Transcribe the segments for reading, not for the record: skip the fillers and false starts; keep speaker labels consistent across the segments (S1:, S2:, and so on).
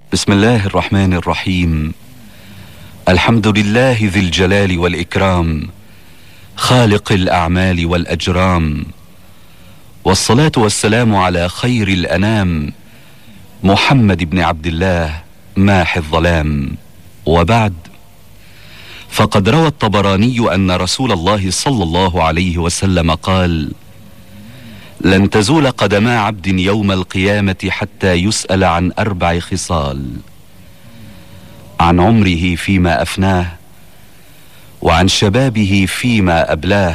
S1: بسم الله الرحمن الرحيم. الحمد لله ذي الجلال والإكرام، خالق الأعمال والأجرام، والصلاة والسلام على خير الأنام، محمد بن عبد الله ماحي الظلام. وبعد، فقد روى الطبراني أن رسول الله صلى الله عليه وسلم قال: لن تزول قدما عبد يوم القيامة حتى يسأل عن 4 خصال: عن عمره فيما أفناه، وعن شبابه فيما أبلاه،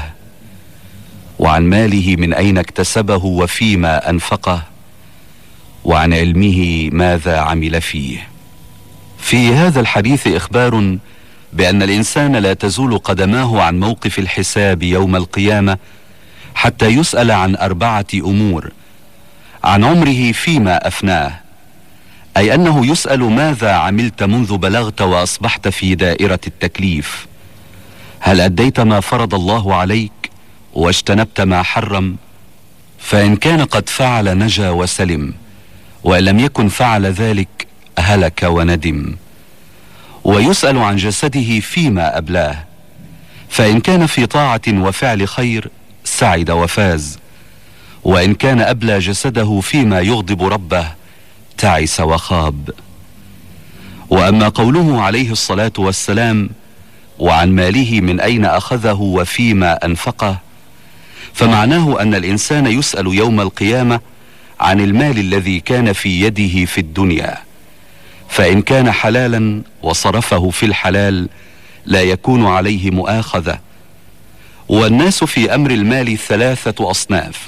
S1: وعن ماله من أين اكتسبه وفيما أنفقه، وعن علمه ماذا عمل فيه. في هذا الحديث إخبار بأن الإنسان لا تزول قدماه عن موقف الحساب يوم القيامة حتى يسأل عن 4 أمور: عن عمره فيما أفناه، أي أنه يسأل ماذا عملت منذ بلغت وأصبحت في دائرة التكليف. هل أديت ما فرض الله عليك واجتنبت ما حرم؟ فإن كان قد فعل نجا وسلم، وإن لم يكن فعل ذلك هلك وندم. ويسأل عن جسده فيما أبلاه، فإن كان في طاعة وفعل خير سعد وفاز، وإن كان أبلى جسده فيما يغضب ربه تعس وخاب. وأما قوله عليه الصلاة والسلام: وعن ماله من أين أخذه وفيما أنفقه، فمعناه أن الإنسان يسأل يوم القيامة عن المال الذي كان في يده في الدنيا، فإن كان حلالا وصرفه في الحلال لا يكون عليه مؤاخذة. والناس في أمر المال 3 أصناف: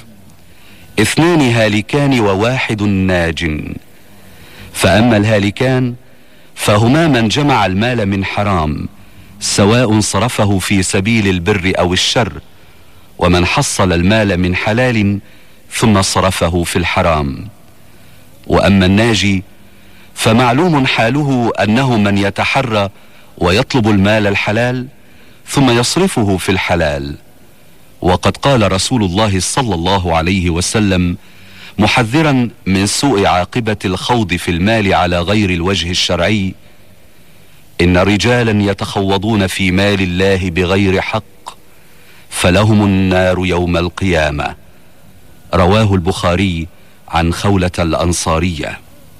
S1: 2 هالكان و1 ناج. فأما الهالكان فهما من جمع المال من حرام، سواء صرفه في سبيل البر أو الشر، ومن حصل المال من حلال ثم صرفه في الحرام. وأما الناجي فمعلوم حاله أنه من يتحرى ويطلب المال الحلال ثم يصرفه في الحلال. وقد قال رسول الله صلى الله عليه وسلم محذرا من سوء عاقبة الخوض في المال على غير الوجه الشرعي: إن رجالا يتخوضون في مال الله بغير حق فلهم النار يوم القيامة. رواه البخاري عن خولة الأنصارية.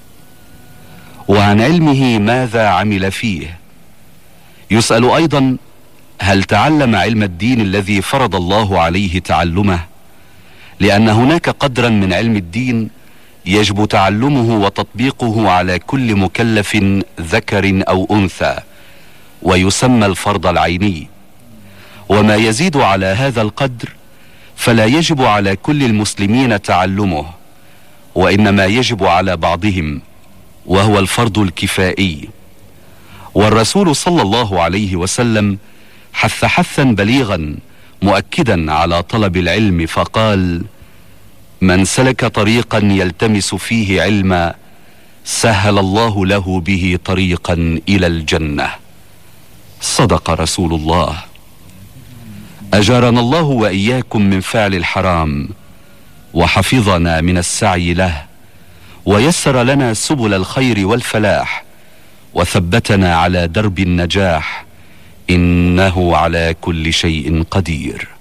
S1: وعن علمه ماذا عمل فيه، يسأل أيضا: هل تعلم علم الدين الذي فرض الله عليه تعلمه؟ لأن هناك قدرا من علم الدين يجب تعلمه وتطبيقه على كل مكلف ذكر أو أنثى، ويسمى الفرض العيني. وما يزيد على هذا القدر فلا يجب على كل المسلمين تعلمه، وإنما يجب على بعضهم، وهو الفرض الكفائي. والرسول صلى الله عليه وسلم حث حثا بليغا مؤكدا على طلب العلم، فقال: من سلك طريقا يلتمس فيه علما سهل الله له به طريقا إلى الجنة. صدق رسول الله. أجارنا الله وإياكم من فعل الحرام، وحفظنا من السعي له، ويسر لنا سبل الخير والفلاح، وثبتنا على درب النجاح، إنه على كل شيء قدير.